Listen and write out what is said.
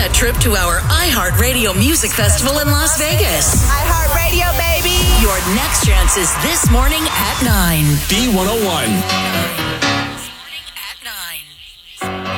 that trip to our iHeartRadio Music Festival in Las Vegas. iHeartRadio, baby. Your next chance is this morning at 9. B101.